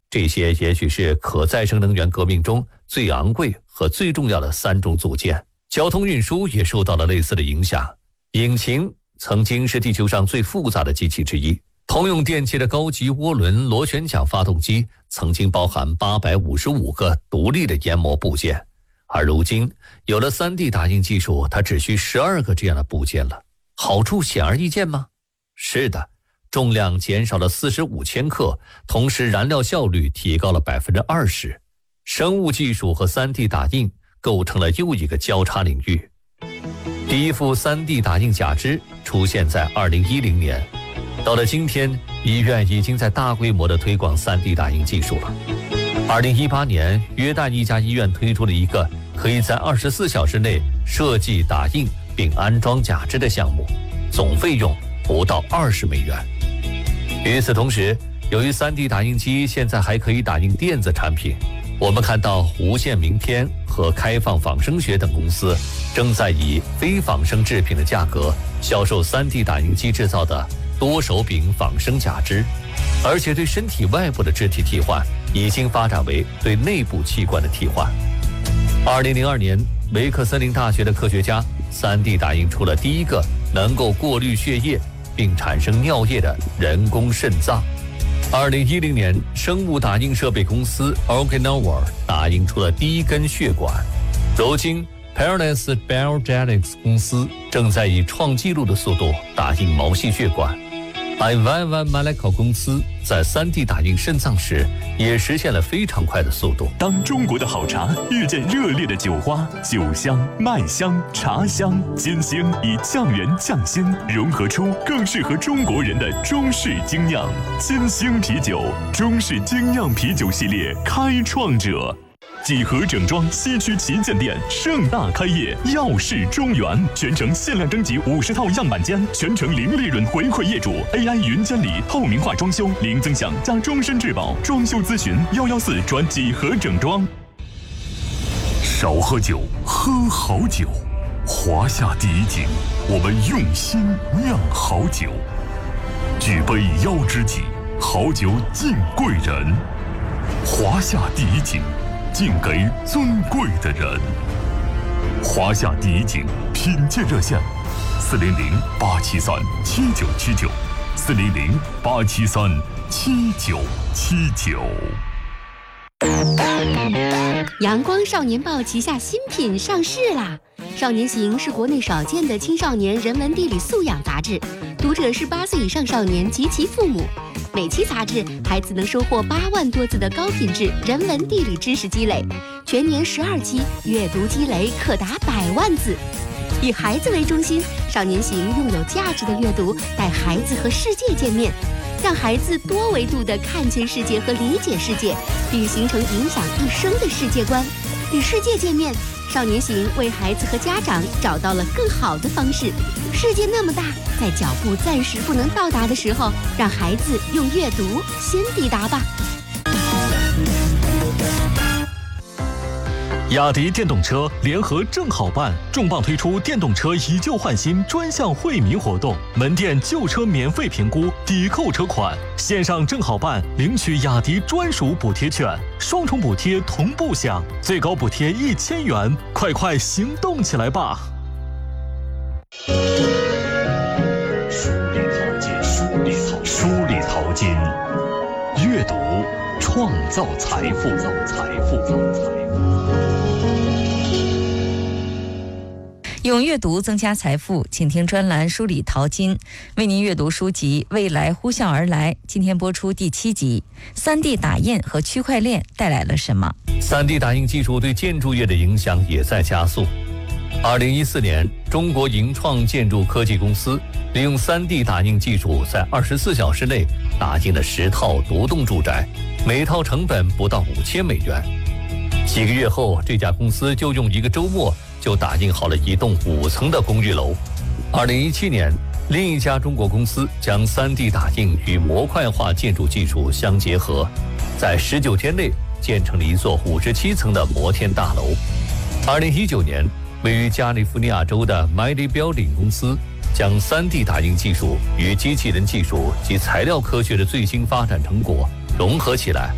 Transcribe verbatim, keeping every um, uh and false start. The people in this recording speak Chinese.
这些也许是可再生能源革命中最昂贵和最重要的三种组件。交通运输也受到了类似的影响。引擎曾经是地球上最复杂的机器之一，通用电气的高级涡轮螺旋桨发动机曾经包含八百五十五个独立的研磨部件，而如今有了 三 D 打印技术，它只需十二个这样的部件了。好处显而易见吗？是的，重量减少了四十五千克，同时燃料效率提高了 百分之二十。 生物技术和 三 D 打印构成了又一个交叉领域。第一副 三 D 打印假肢出现在二零一零年，到了今天，医院已经在大规模的推广 三 D 打印技术了。二零一八年，约旦一家医院推出了一个可以在二十四小时内设计、打印并安装假肢的项目，总费用不到二十美元。与此同时，由于 三 D 打印机现在还可以打印电子产品，我们看到无限明天和开放仿生学等公司正在以非仿生制品的价格销售 三 D 打印机制造的多手柄仿生假肢，而且对身体外部的肢体替换已经发展为对内部器官的替换。二零零二年，维克森林大学的科学家 三 D 打印出了第一个能够过滤血液并产生尿液的人工肾脏。二零一零年，生物打印设备公司 Organovar 打印出了第一根血管。如今 Peerless Biogenics 公司正在以创纪录的速度打印毛细血管。Iviva Medical 公司在 三 D 打印肾脏时也实现了非常快的速度。 当中国的好茶遇见热烈的酒花，酒香、麦香、茶香、金星以匠人匠心融合出更适合中国人的中式精酿。金星啤酒，中式精酿啤酒系列开创者。几何整装西区旗舰店盛大开业，耀世中原全程限量征集五十套样板间，全程零利润回馈业主 ，A I 云监理，透明化装修，零增享加终身质保，装修咨询幺幺四转几何整装。少喝酒，喝好酒。华夏第一景，我们用心酿好酒。举杯邀知己，好酒敬贵人。华夏第一景。敬给尊贵的人。华夏第一景品鉴热线：四零零八七三七九七九，四零零八七三七九七九。 阳光少年报旗下新品上市啦！少年行是国内少见的青少年人文地理素养杂志，读者是八岁以上少年及其父母。每期杂志，孩子能收获八万多字的高品质人文地理知识积累，全年十二期，阅读积累可达百万字。以孩子为中心，少年行用有价值的阅读带孩子和世界见面，让孩子多维度地看见世界和理解世界，并形成影响一生的世界观。与世界见面，少年行为孩子和家长找到了更好的方式。世界那么大，在脚步暂时不能到达的时候，让孩子用阅读先抵达吧。 雅迪电动车联合正好办重磅推出电动车以旧换新专项惠民活动，门店旧车免费评估，抵扣车款，线上正好办领取雅迪专属补贴券，双重补贴同步享，最高补贴一千元，快快行动起来吧！ 书里淘金，书里淘书里淘金，阅读创造财富，造财富，造财富。 用阅读增加财富，请听专栏《书里淘金》，为您阅读书籍《未来呼啸而来》。今天播出第七集： 三 D 打印和区块链带来了什么？ 三 D 打印技术对建筑业的影响也在加速。二零一四年，中国盈创建筑科技公司利用 三 D 打印技术，在二十四小时内打印了十套独栋住宅，每套成本不到五千美元。几个月后，这家公司就用一个周末就打印好了一栋五层的公寓楼。二零一七年，另一家中国公司将 三 D 打印与模块化建筑技术相结合，在十九天内建成了一座五十七层的摩天大楼。二零一九年，位于加利福尼亚州的 Mighty Building 公司将 三 D 打印技术与机器人技术及材料科学的最新发展成果融合起来，